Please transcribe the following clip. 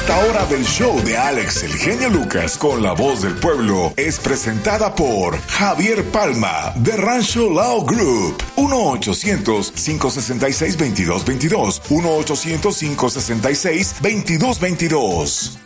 Esta hora del show de Alex el Genio Lucas con la voz del pueblo es presentada por Javier Palma de Rancho Lao Group. 1-800-566-2222. 1-800-566-2222.